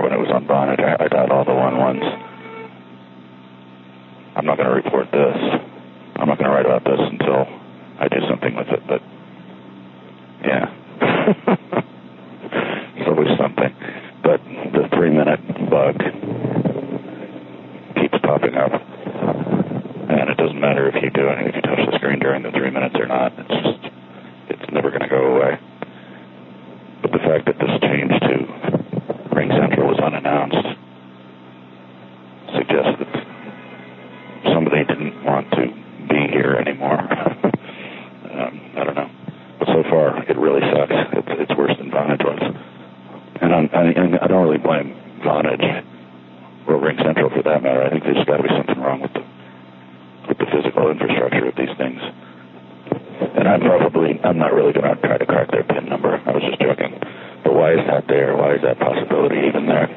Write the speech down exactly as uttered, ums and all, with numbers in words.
when it was on Vonage. I, I got all the one ones. I'm not going to report this. I'm not going to write about this until I do something with it, but yeah. It's always something. But the three-minute bug keeps popping up. And it doesn't matter if you do it, if you touch the screen during the three minutes or not. It's just, it's never going to go away. But the fact that this change to Ring Central was unannounced suggests that somebody didn't want to be here anymore. um, I don't know. But so far, it really sucks. It's, it's worse than Vonage was. And, I'm, I, and I don't really blame Vonage or Ring Central for that matter. I think there's got to be something wrong with the with the physical infrastructure of these things. And I'm probably, I'm not really going to try to crack their PIN number. I was just joking. But why is that there? Why is that possibility even there?